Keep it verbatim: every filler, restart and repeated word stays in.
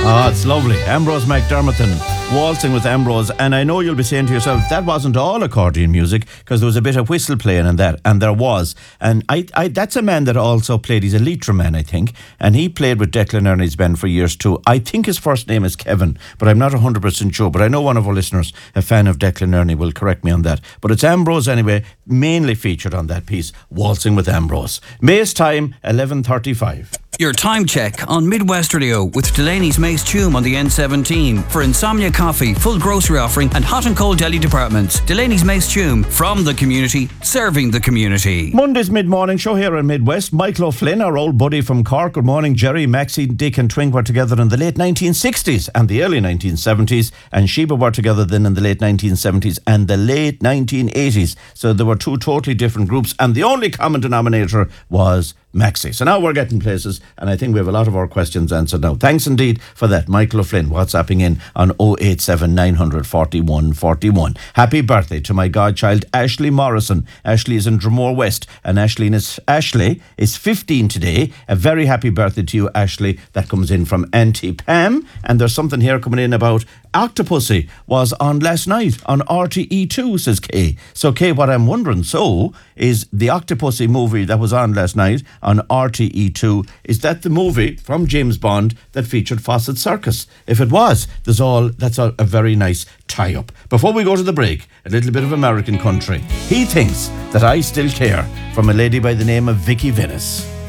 Ah, it's lovely. Ambrose McDermott and Waltzing with Ambrose. And I know you'll be saying to yourself, that wasn't all accordion music, because there was a bit of whistle playing in that, and there was. And I, I that's a man that also played, he's a Leitrim man, I think, and he played with Declan Ernie's band for years too. I think his first name is Kevin, but I'm not one hundred percent sure. But I know one of our listeners, a fan of Declan Ernie, will correct me on that. But it's Ambrose anyway, mainly featured on that piece, Waltzing with Ambrose. May's time, eleven thirty-five. Your time check on Midwest Radio with Delaney's Mace Tume on the N seventeen. For Insomnia Coffee, full grocery offering and hot and cold deli departments. Delaney's Mace Tume, from the community, serving the community. Monday's mid-morning show here in Midwest. Michael O'Flynn, our old buddy from Cork. Good morning. Jerry, Maxie, Dick and Twink were together in the late nineteen sixties and the early nineteen seventies. And Sheba were together then in the late nineteen seventies and the late nineteen eighties. So there were two totally different groups. And the only common denominator was Maxi. So now we're getting places, and I think we have a lot of our questions answered now. Thanks indeed for that, Michael O'Flynn, WhatsApping in on oh eight seven nine hundred forty-one forty-one. Happy birthday to my godchild Ashley Morrison. Ashley is in Dromore West, and Ashley is, Ashley is fifteen today. A very happy birthday to you, Ashley. That comes in from Auntie Pam. And there's something here coming in about Octopussy was on last night on R T E two, says Kay. So Kay, what I'm wondering so is the Octopussy movie that was on last night on R T E two, is that the movie from James Bond that featured Fawcett Circus? If it was, there's all that's a, a very nice tie-up. Before we go to the break, a little bit of American country. He Thinks That I Still Care, from a lady by the name of Vicky Venice.